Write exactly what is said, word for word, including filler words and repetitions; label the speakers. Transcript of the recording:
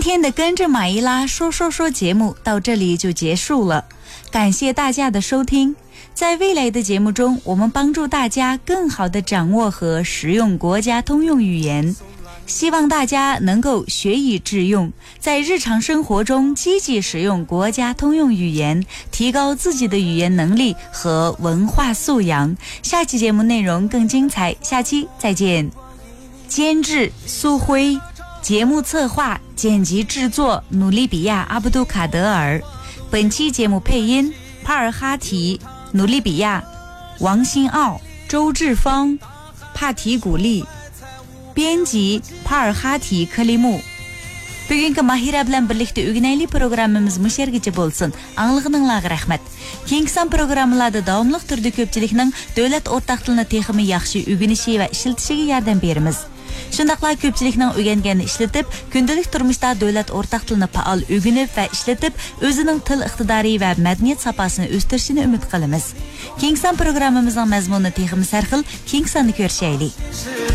Speaker 1: 天的跟着马伊拉说说说节目到这里就结束了，感谢大家的收听。在未来的节目中，我们帮助大家更好地掌握和使用国家通用语言，希望大家能够学以致用，在日常生活中积极使用国家通用语言，提高自己的语言能力和文化素养。下期节目内容更精彩，下期再见。监制苏辉，节目策划剪辑制作努利比亚阿布杜卡德尔，本期节目配音帕尔哈提、努利比亚、王新奥、周志芳、帕提古利，编辑帕尔哈提克里木。Bugungi Mahira bilan birlikda o'rganaylik programmamiz mushargacha bo'lsin. Anglig'ininglarga rahmat. Keyingi son programmalarda davomli turda ko'pchilikning davlat o'rtaq tilini texmi yaxshi o'rganishi va ishlatishiga yordam beramiz. Shundaqla ko'pchilikning o'rganganini ishlatib, kundalik turmushda davlat o'rtaq tilini faol o'rganib va ishlatib, o'zining til iqtidori va madaniyat safosini o'stirishini umid qilamiz. Keyingi son programmamizning mazmuni texmi sarxil, keyingi sonni ko'rishaylik.